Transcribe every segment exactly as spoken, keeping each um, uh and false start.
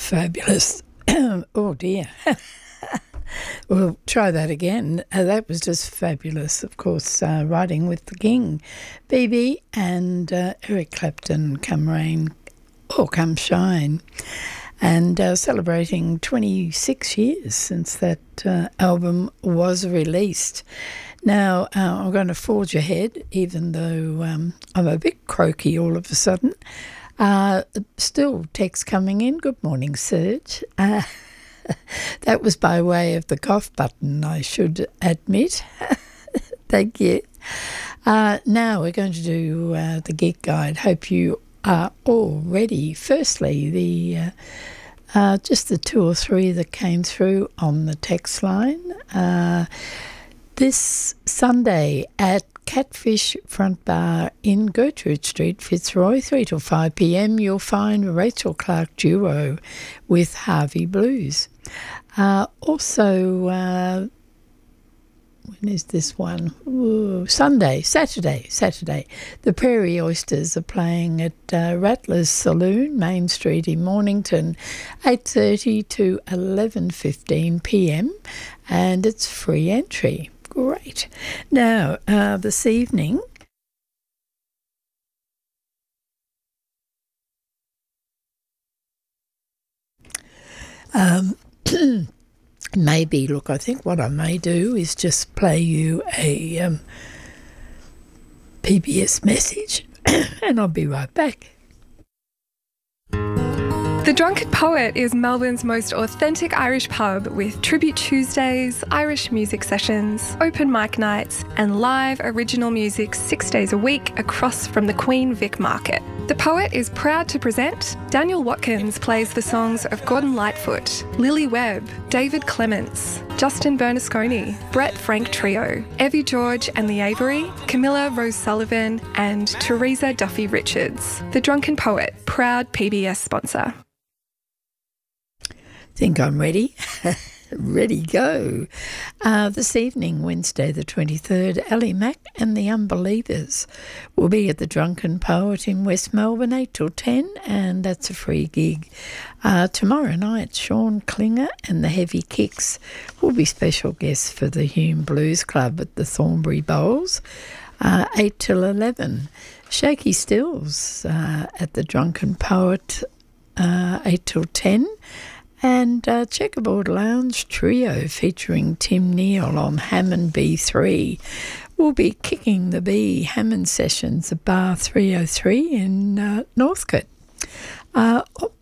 fabulous. Oh dear. We'll try that again. Uh, that was just fabulous, of course, uh, Riding with the King. B B and uh, Eric Clapton, Come Rain or Come Shine. And uh, celebrating twenty-six years since that uh, album was released. Now, uh, I'm going to forge ahead, even though um, I'm a bit croaky all of a sudden. Uh, still text coming in. Good morning, Serge. Uh, that was by way of the cough button, I should admit. Thank you. Uh, now we're going to do uh, the Geek Guide. Hope you are all ready. Firstly, the uh, uh, just the two or three that came through on the text line. Uh, this Sunday at Catfish Front Bar in Gertrude Street, Fitzroy, three till five p.m, you'll find Rachel Clark Duo with Harvey Blues. Uh, also, uh, when is this one? Ooh, Sunday, Saturday, Saturday. The Prairie Oysters are playing at uh, Rattler's Saloon, Main Street in Mornington, eight thirty to eleven fifteen p.m, and it's free entry. Great. Now, uh, this evening, um, maybe, look, I think what I may do is just play you a um, P B S message and I'll be right back. The Drunken Poet is Melbourne's most authentic Irish pub with Tribute Tuesdays, Irish music sessions, open mic nights and live original music six days a week across from the Queen Vic Market. The Poet is proud to present Daniel Watkins plays the songs of Gordon Lightfoot, Lily Webb, David Clements, Justin Bernasconi, Brett Frank Trio, Evie George and the Avery, Camilla Rose Sullivan and Teresa Duffy Richards. The Drunken Poet, proud P B S sponsor. Think I'm ready? Ready, go. Uh, this evening, Wednesday the twenty-third, Ellie Mack and the Unbelievers will be at the Drunken Poet in West Melbourne, eight till ten, and that's a free gig. Uh, tomorrow night, Sean Klinger and the Heavy Kicks will be special guests for the Hume Blues Club at the Thornbury Bowls, uh, eight till eleven. Shaky Stills uh, at the Drunken Poet, uh, eight till ten. And uh, Checkerboard Lounge Trio featuring Tim Neal on Hammond B three will be kicking the B Hammond Sessions at Bar three oh three in uh, Northcote. Uh,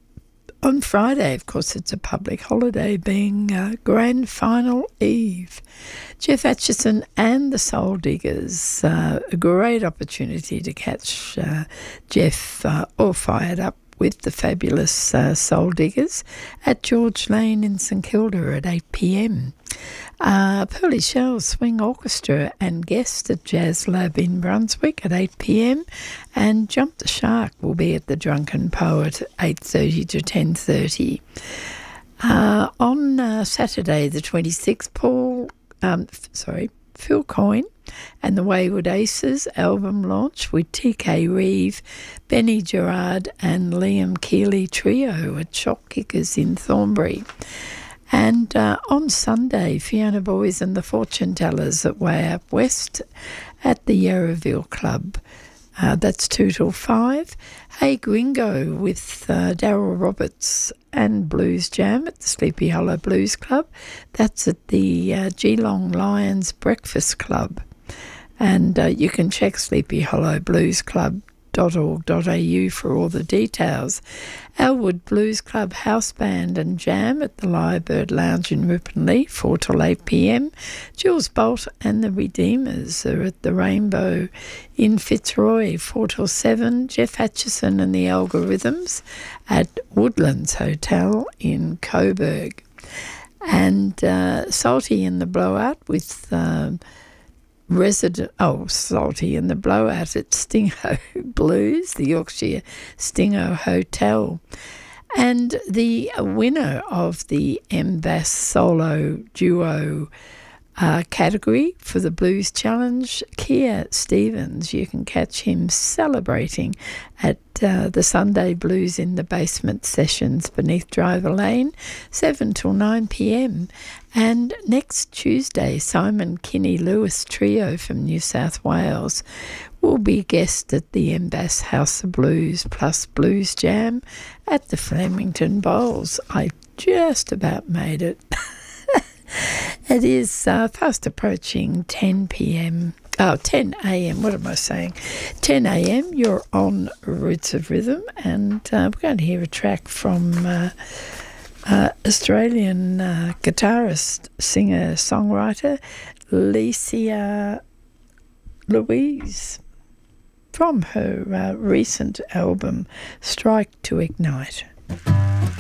on Friday, of course, it's a public holiday being uh, Grand Final Eve. Jeff Atchison and the Soul Diggers, uh, a great opportunity to catch uh, Jeff uh, all fired up with the fabulous uh, Soul Diggers at George Lane in St Kilda at eight p.m. Uh, Pearly Shells Swing Orchestra and guest at Jazz Lab in Brunswick at eight p.m. and Jump the Shark will be at the Drunken Poet eight thirty to ten thirty. Uh, on uh, Saturday the twenty-sixth, Paul, um, f- sorry, Phil Coyne and the Wayward Aces album launch with T K Reeve, Benny Gerard and Liam Keeley Trio at Shock Kickers in Thornbury. And uh, on Sunday, Fiona Boys and the Fortune Tellers at Way Up West at the Yarraville Club. Uh, that's two till five. Hey Gringo with uh, Daryl Roberts and Blues Jam at the Sleepy Hollow Blues Club. That's at the uh, Geelong Lions Breakfast Club. And uh, you can check sleepy hollow blues club dot org dot a u for all the details. Elwood Blues Club House Band and Jam at the Lyrebird Lounge in Ripponlea, four till eight p.m. Jules Bolt and the Redeemers are at the Rainbow in Fitzroy, four till seven. Jeff Atchison and the Algorithms at Woodlands Hotel in Coburg. And uh, Salty and the Blowout with... Uh, Resident, oh, Salty and the Blowout at Stingo Blues, the Yorkshire Stingo Hotel. And the winner of the M B A S Solo Duo uh, category for the Blues Challenge. Kia Stevens, you can catch him celebrating at uh, the Sunday Blues in the Basement sessions beneath Driver Lane, seven till nine p.m. And next Tuesday, Simon Kinney Lewis Trio from New South Wales will be a guest at the Embass House of Blues plus Blues Jam at the Flemington Bowls. I just about made it. It is uh, fast approaching ten p.m. Oh, ten a.m. What am I saying? ten a.m. You're on Roots of Rhythm, and uh, we're going to hear a track from uh, uh, Australian uh, guitarist, singer, songwriter Licia Louise from her uh, recent album Strike to Ignite.